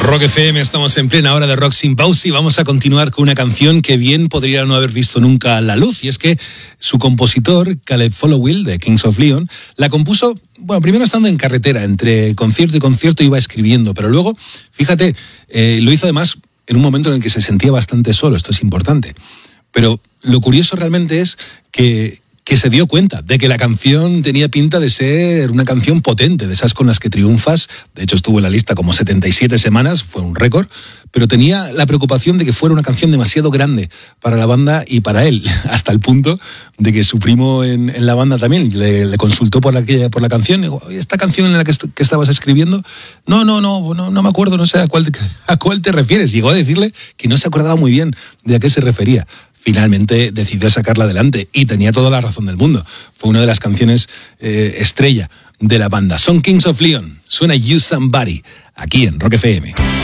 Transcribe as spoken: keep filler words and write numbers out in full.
Rock F M, estamos en plena hora de Rock Sin Pausa y vamos a continuar con una canción que bien podría no haber visto nunca la luz, y es que su compositor, Caleb Followill, de Kings of Leon, la compuso, bueno, primero estando en carretera, entre concierto y concierto iba escribiendo, pero luego, fíjate, eh, lo hizo además en un momento en el que se sentía bastante solo, esto es importante. Pero lo curioso realmente es que... que se dio cuenta de que la canción tenía pinta de ser una canción potente, de esas con las que triunfas. De hecho, estuvo en la lista como setenta y siete semanas, fue un récord, pero tenía la preocupación de que fuera una canción demasiado grande para la banda y para él, hasta el punto de que su primo en, en la banda también le, le consultó por la, por la canción. Y dijo, ¿esta canción en la que, est- que estabas escribiendo? No, no, no, no, no me acuerdo, no sé a cuál, a cuál te refieres. Llegó a decirle que no se acordaba muy bien de a qué se refería. Finalmente decidió sacarla adelante y tenía toda la razón del mundo. Fue una de las canciones eh, estrella de la banda. Son Kings of Leon. Suena You Somebody aquí en Rock F M.